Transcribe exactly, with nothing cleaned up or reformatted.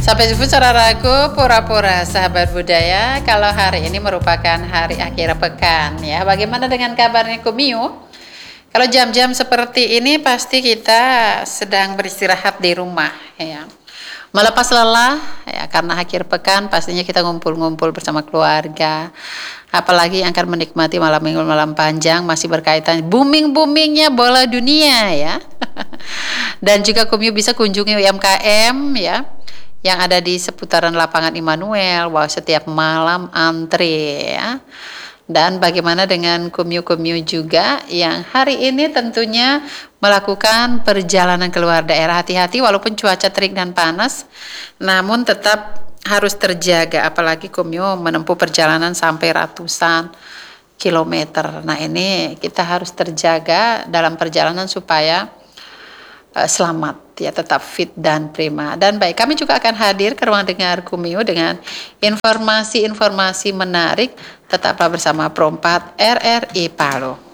Sampai jumpa saudaraku, pura-pura sahabat budaya. Kalau hari ini merupakan hari akhir pekan ya. Bagaimana dengan kabarnya Kumio? Kalau jam-jam seperti ini pasti kita sedang beristirahat di rumah ya. Melepas lelah ya, karena akhir pekan pastinya kita ngumpul-ngumpul bersama keluarga. Apalagi yang akan menikmati malam minggu malam panjang, masih berkaitan booming-boomingnya bola dunia ya. Dan juga Kumio bisa kunjungi U M K M ya, yang ada di seputaran lapangan Immanuel. Wow, setiap malam antre ya. Dan bagaimana dengan Kumio-Kumio juga yang hari ini tentunya melakukan perjalanan keluar daerah. Hati-hati walaupun cuaca terik dan panas, namun tetap harus terjaga. Apalagi Kumio menempuh perjalanan sampai ratusan kilometer. Nah ini kita harus terjaga dalam perjalanan supaya Uh, selamat ya, tetap fit dan prima. Dan baik, kami juga akan hadir ke ruang dengar Kumio dengan informasi-informasi menarik. Tetaplah bersama Pro empat R R I Palu.